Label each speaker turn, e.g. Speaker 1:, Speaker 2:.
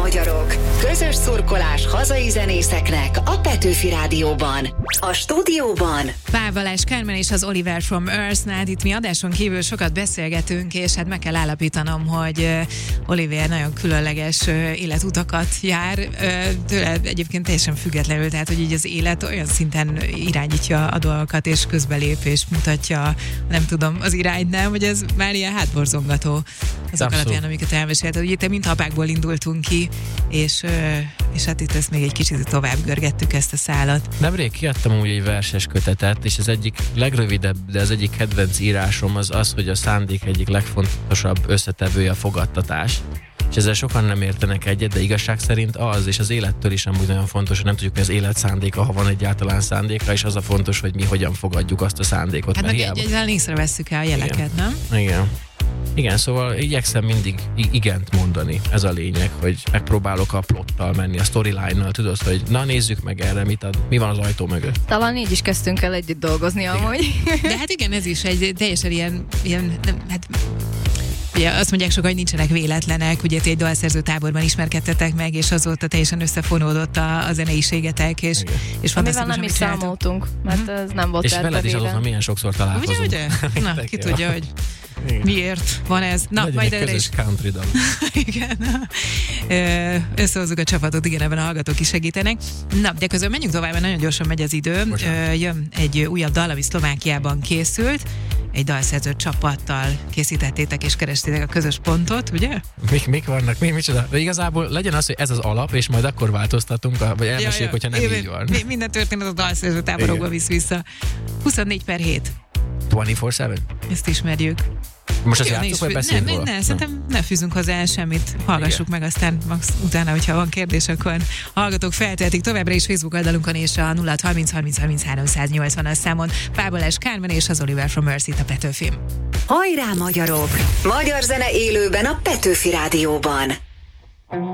Speaker 1: magyarok! Közös szurkolás hazai zenészeknek a Petőfi Rádióban. A stúdióban
Speaker 2: Pál Balázs Kármen és az Oliver from Earth-nál itt mi adáson kívül sokat beszélgetünk, és hát meg kell állapítanom, hogy Oliver nagyon különleges életutakat jár, tőle egyébként teljesen függetlenül, tehát hogy így az élet olyan szinten irányítja a dolgokat, és közbelép, és mutatja, nem tudom, az irányt, nem, hogy ez már ilyen hátborzongató azok alapján, amiket elmesélt. Ugye te mint apákból indultunk ki, és hát itt ezt még egy kicsit tovább görgettük ezt a szálat.
Speaker 3: Nemrég kiadtam úgy egy verses kötetet, és az egyik legrövidebb, de az egyik kedvenc írásom az, hogy a szándék egyik legfontosabb összetevője a fogadtatás. És ezzel sokan nem értenek egyet, de igazság szerint az, és az élettől is amúgy nagyon fontos, hogy nem tudjuk, mi az élet szándéka, ha van egyáltalán szándéka, és az a fontos, hogy mi hogyan fogadjuk azt a szándékot.
Speaker 2: Hát meg egyáltalán észrevesszük el a jeleket,
Speaker 3: igen.
Speaker 2: Nem?
Speaker 3: Igen, szóval igyekszem mindig igent mondani, ez a lényeg, hogy megpróbálok a plottal menni, a storyline-nal, tudod, hogy na nézzük meg erre, mi van az ajtó mögött.
Speaker 4: Talán így is kezdtünk el együtt dolgozni amúgy.
Speaker 2: De hát igen, ez is egy teljesen ilyen hát ugye azt mondják sokan, hogy nincsenek véletlenek, ugye ti egy dalszerző táborban ismerkedtetek meg, és azóta teljesen összefonódott a zeneiségetek, és
Speaker 4: amivel nem is számoltunk, mert ez nem volt
Speaker 3: és veled is azóta milyen sokszor találkozunk.
Speaker 2: Ugye? Na, ki tudja, hogy miért van ez. Na,
Speaker 3: legyen
Speaker 2: majd
Speaker 3: egy közös country dal.
Speaker 2: Igen. Összehozzuk a csapatot, igen, ebben a hallgatók is segítenek. Na, de közben menjünk tovább, mert nagyon gyorsan megy az idő. Jön egy újabb dal, ami Szlovákiában készült. Egy dalszerző csapattal készítettétek és kerestétek a közös pontot, ugye?
Speaker 3: Mik vannak? Micsoda? De igazából legyen az, hogy ez az alap, és majd akkor változtatunk, vagy elmeséljük, hogyha nem így van.
Speaker 2: Minden történet a dalszerző táborokba visz vissza. 24/7.
Speaker 3: 24/7?
Speaker 2: Ezt ismerjük.
Speaker 3: Most azt játszunk, vagy beszélünk róla?
Speaker 2: Ne, szerintem ne fűzünk hozzá semmit. Hallgassuk meg, aztán max utána, hogyha van kérdés, akkor hallgatók feltehetik továbbra is Facebook oldalunkon és a 0630 30 33 180-as számon. Pál Balázs Kármen és az Oliver from Earth itt a Petőfin.
Speaker 1: Hajrá magyarok! Magyar zene élőben a Petőfi Rádióban.